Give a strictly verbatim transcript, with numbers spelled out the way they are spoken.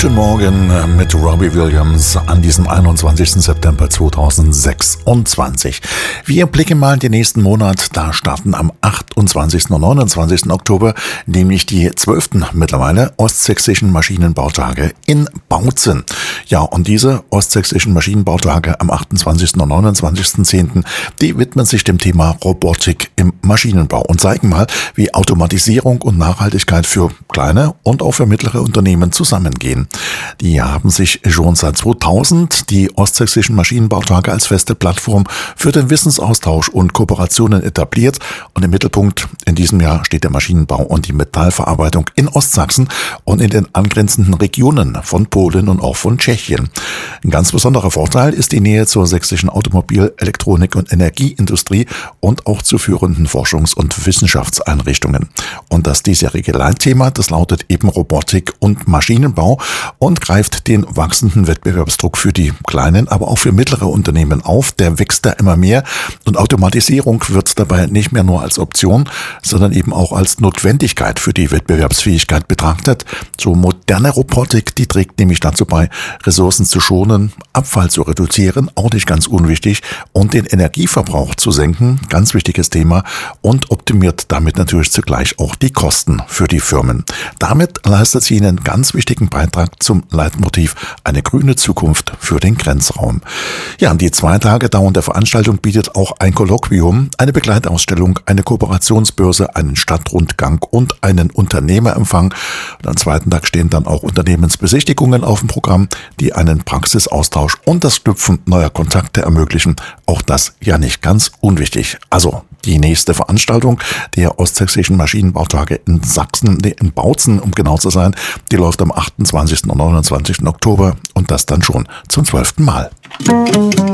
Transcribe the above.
Guten Morgen mit Robbie Williams an diesem einundzwanzigsten September zweitausendsechsundzwanzig. Wir blicken mal in den nächsten Monat. Da starten am achtundzwanzigsten und neunundzwanzigsten Oktober nämlich die zwölften mittlerweile Ostsächsischen Maschinenbautage in Bautzen. Ja, und diese Ostsächsischen Maschinenbautage am achtundzwanzigsten und neunundzwanzigsten zehnten die widmen sich dem Thema Robotik im Maschinenbau und zeigen mal, wie Automatisierung und Nachhaltigkeit für kleine und auch für mittlere Unternehmen zusammengehen. Die haben sich schon seit zweitausend die Ostsächsischen Maschinenbautage als feste Plattform für den Wissensaustausch und Kooperationen etabliert. Und im Mittelpunkt in diesem Jahr steht der Maschinenbau und die Metallverarbeitung in Ostsachsen und in den angrenzenden Regionen von Polen und auch von Tschechien. Ein ganz besonderer Vorteil ist die Nähe zur sächsischen Automobil-, Elektronik- und Energieindustrie und auch zu führenden Forschungs- und Wissenschaftseinrichtungen. Und das diesjährige Leitthema, das lautet eben Robotik und Maschinenbau und greift den wachsenden Wettbewerbsdruck für die kleinen, aber auch für mittlere Unternehmen auf. Der wächst da immer mehr und Automatisierung wird dabei nicht mehr nur als Option, sondern eben auch als Notwendigkeit für die Wettbewerbsfähigkeit betrachtet. So moderne Robotik, die trägt nämlich dazu bei, Ressourcen zu schonen, Abfall zu reduzieren, auch nicht ganz unwichtig, und den Energieverbrauch zu senken, ganz wichtiges Thema, und optimiert damit natürlich zugleich auch die Kosten für die Firmen. Damit leistet sie einen ganz wichtigen Beitrag zum Leitmotiv eine grüne Zukunft für den Grenzraum. Ja, und die zwei Tage dauernde Veranstaltung bietet auch ein Kolloquium, eine Begleitausstellung, eine Kooperationsbörse, einen Stadtrundgang und einen Unternehmerempfang. Und am zweiten Tag stehen dann auch Unternehmensbesichtigungen auf dem Programm, die einen Praxisaustausch und das Knüpfen neuer Kontakte ermöglichen. Auch das ja nicht ganz unwichtig. Also die nächste Veranstaltung der Ostsächsischen Maschinenbautage in Sachsen, in Bautzen, um genau zu sein, die läuft am achtundzwanzigsten und neunundzwanzigsten Oktober und das dann schon zum zwölften Mal.